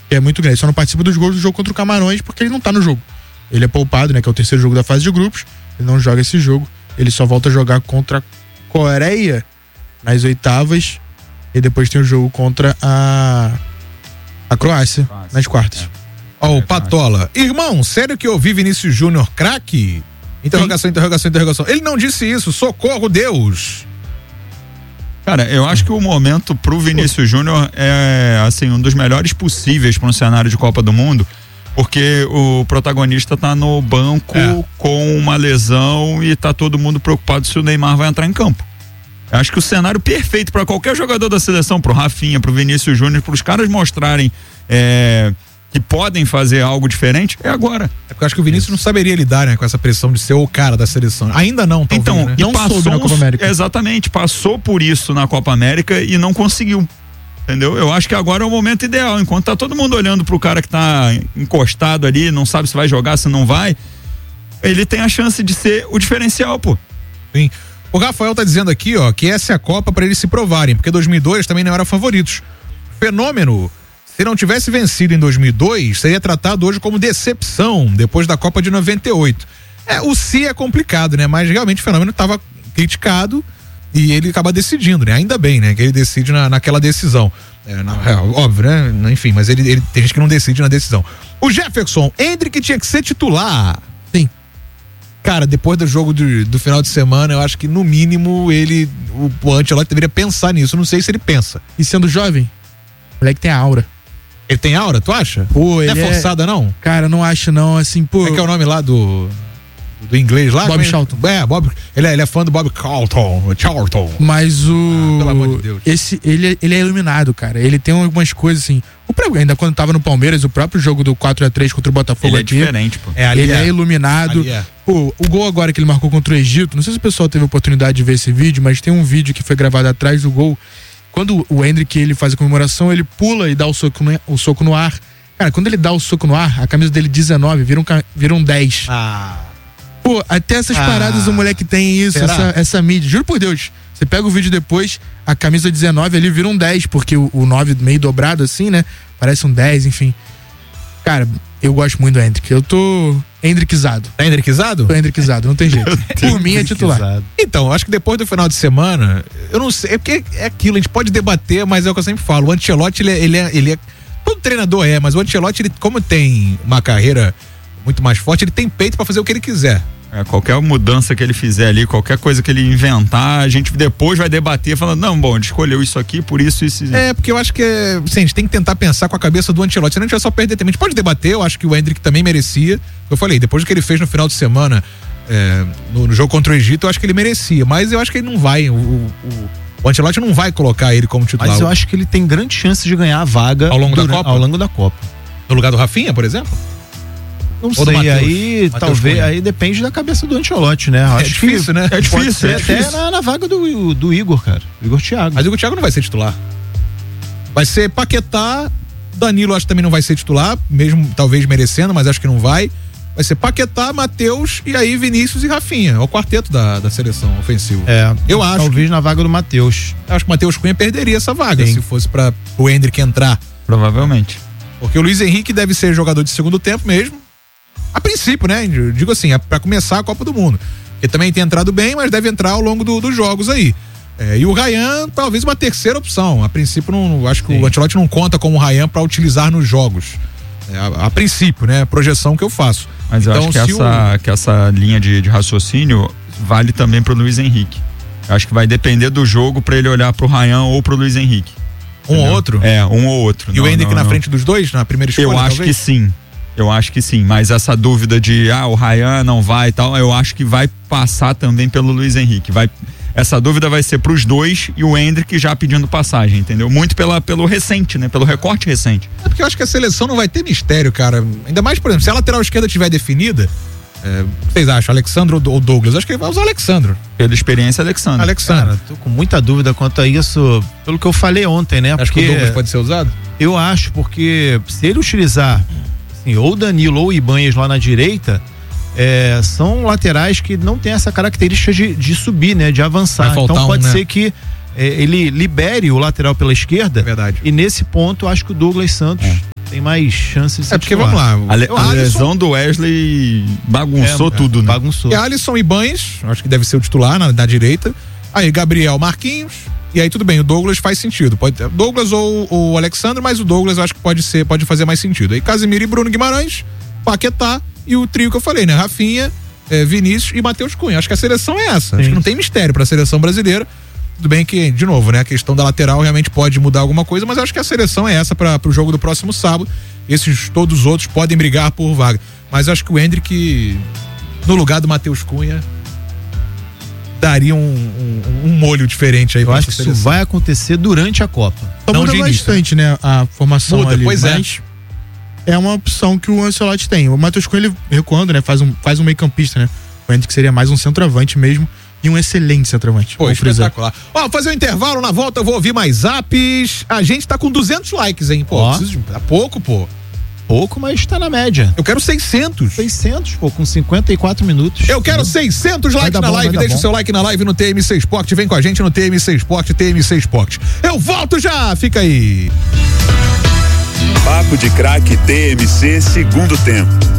que é muito grande. Ele só não participa dos gols do jogo contra o Camarões porque ele não tá no jogo. Ele é poupado, né? Que é o terceiro jogo da fase de grupos. Ele não joga esse jogo. Ele só volta a jogar contra a Coreia nas oitavas. E depois tem o jogo contra a Croácia nas quartas. Ó, o Patola. Irmão, sério que eu ouvi Vinícius Júnior craque? Interrogação. Ele não disse isso. Socorro, Deus. Cara, eu acho que o momento pro Vinícius Júnior é, assim, um dos melhores possíveis para um cenário de Copa do Mundo, porque o protagonista tá no banco com uma lesão e tá todo mundo preocupado se o Neymar vai entrar em campo. Eu acho que o cenário perfeito para qualquer jogador da seleção, pro Rafinha, pro Vinícius Júnior, pros caras mostrarem que podem fazer algo diferente, é agora. É porque eu acho que o Vinícius não saberia lidar, né, com essa pressão de ser o cara da seleção. Ainda não, talvez, então, né? Não passou na Copa América. Exatamente, passou por isso na Copa América e não conseguiu. Entendeu? Eu acho que agora é o momento ideal. Enquanto tá todo mundo olhando pro cara que tá encostado ali, não sabe se vai jogar, se não vai, ele tem a chance de ser o diferencial, pô. Sim. O Rafael tá dizendo aqui, ó, que essa é a Copa para eles se provarem, porque 2002 também não era favoritos. Fenômeno, se não tivesse vencido em 2002, seria tratado hoje como decepção, depois da Copa de 98. O se é complicado, né? Mas realmente o Fenômeno tava criticado e ele acaba decidindo, né? Ainda bem, né? Que ele decide naquela decisão. Óbvio, né? Enfim, mas ele tem gente que não decide na decisão. O Jefferson, Endrick tinha que ser titular. Sim. Cara, depois do jogo do final de semana, eu acho que no mínimo o Ancelotti deveria pensar nisso. Eu não sei se ele pensa. E sendo jovem, o moleque tem a aura. Ele tem aura, tu acha? Pô, não é forçada, não? Cara, não acho não, assim, pô. É que é o nome lá do inglês lá? Bob Charlton. Bob, ele é fã do Bob Charlton. Mas pelo amor de Deus. Ele é iluminado, cara. Ele tem algumas coisas assim. Ainda quando tava no Palmeiras, o próprio jogo do 4-3 contra o Botafogo ele aqui. É diferente, pô. Ele é iluminado. Pô, o gol agora que ele marcou contra o Egito, não sei se o pessoal teve a oportunidade de ver esse vídeo, mas tem um vídeo que foi gravado atrás do gol. Quando o Endrick, ele faz a comemoração, ele pula e dá o soco no ar. Cara, quando ele dá o soco no ar, a camisa dele 19 vira um 10. Pô, até essas paradas o moleque tem isso, essa mídia. Juro por Deus, você pega o vídeo depois, a camisa 19 ali vira um 10, porque o 9 meio dobrado assim, né? Parece um 10, enfim. Cara, eu gosto muito do Endrick. Eu tô endrickizado. Tá endrickizado? Tô endrickizado, não tem jeito. Por mim é titular. Então, acho que depois do final de semana, eu não sei, é porque é aquilo, a gente pode debater, mas é o que eu sempre falo, o Ancelotti, ele é todo treinador mas o Ancelotti, ele, como tem uma carreira muito mais forte, ele tem peito pra fazer o que ele quiser. Qualquer mudança que ele fizer ali, qualquer coisa que ele inventar, a gente depois vai debater falando, não, bom, ele escolheu isso aqui, por isso. Porque eu acho que assim, a gente tem que tentar pensar com a cabeça do Ancelotti, senão a gente vai só perder tempo. A gente pode debater, eu acho que o Endrick também merecia. Eu falei, depois do que ele fez no final de semana, no jogo contra o Egito, eu acho que ele merecia, mas eu acho que ele não vai, o Ancelotti não vai colocar ele como titular. Mas eu acho que ele tem grande chance de ganhar a vaga ao longo da Copa. No lugar do Rafinha, por exemplo? Não sei, aí talvez, aí depende da cabeça do Ancelotti, né? É difícil, né? É difícil. Até na vaga do Igor, cara. Igor Thiago. Mas o Igor Thiago não vai ser titular. Vai ser Paquetá, Danilo acho que também não vai ser titular, mesmo talvez merecendo, mas acho que não vai. Vai ser Paquetá, Matheus e aí Vinícius e Rafinha. É o quarteto da seleção ofensiva. Eu acho. Talvez na vaga do Matheus. Acho que o Matheus Cunha perderia essa vaga, se fosse para o Endrick entrar. Provavelmente. Porque o Luiz Henrique deve ser jogador de segundo tempo mesmo. A princípio, né? Eu digo assim, para começar a Copa do Mundo. Ele também tem entrado bem, mas deve entrar ao longo dos jogos aí. E o Ryan, talvez uma terceira opção. A princípio, não acho que o Ancelotti não conta com o Ryan para utilizar nos jogos. A princípio, né? A projeção que eu faço. Mas então, eu acho que essa linha de raciocínio vale também pro Luiz Henrique. Eu acho que vai depender do jogo para ele olhar pro Ryan ou pro Luiz Henrique. Um ou outro? Um ou outro. E o Endrick na frente dos dois, na primeira escolha? Eu acho que sim. Eu acho que sim, mas essa dúvida de o Ryan não vai e tal, eu acho que vai passar também pelo Luiz Henrique. Essa dúvida vai ser pros dois e o Endrick já pedindo passagem, entendeu? Muito pelo recente, né? Pelo recorte recente. Porque eu acho que a seleção não vai ter mistério, cara. Ainda mais, por exemplo, se a lateral esquerda estiver definida, vocês acham, Alexandre ou Douglas? Acho que ele vai usar Alexandre. Pela experiência, Alexandre. Cara, tô com muita dúvida quanto a isso, pelo que eu falei ontem, né? Acho que o Douglas pode ser usado? Eu acho, porque se ele utilizar ou o Danilo ou o Ibanez lá na direita, são laterais que não tem essa característica de subir, né? De avançar. Então pode ser que ele libere o lateral pela esquerda. Verdade. E nesse ponto, acho que o Douglas Santos tem mais chances de ser porque vamos lá. A lesão do Wesley bagunçou tudo, né? Bagunçou. E Alisson e Banes, acho que deve ser o titular na direita. Aí Gabriel, Marquinhos. E aí tudo bem, o Douglas faz sentido. Pode ter Douglas ou o Alexandre, mas o Douglas eu acho que pode fazer mais sentido. Aí Casemiro e Bruno Guimarães, Paquetá e o trio que eu falei, né? Rafinha, Vinícius e Matheus Cunha. Acho que a seleção é essa. Sim. Acho que não tem mistério pra seleção brasileira. Tudo bem que, de novo, né? A questão da lateral realmente pode mudar alguma coisa, mas acho que a seleção é essa pro jogo do próximo sábado. Todos os outros podem brigar por vaga. Mas acho que o Endrick, no lugar do Matheus Cunha, daria um molho diferente aí. Eu acho que isso vai acontecer durante a Copa. Só muda bastante, né? A formação muda, ali. Pois mas é uma opção que o Ancelotti tem. O Matheus Cunha, ele recuando, né? Faz um meio campista, né? O Endrick seria mais um centroavante mesmo. E um excelente centroavante. Pô, espetacular. Ó, fazer um intervalo, na volta eu vou ouvir mais zaps. A gente tá com 200 likes, hein? Pô, tá pouco, pô. Pouco, mas tá na média. Eu quero 600. 600, pô, com 54 minutos. Eu quero 600 likes na live. Deixa o seu like na live no TMC Sport. Vem com a gente no TMC Sport, TMC Sport. Eu volto já, fica aí. Papo de Craque TMC, segundo tempo.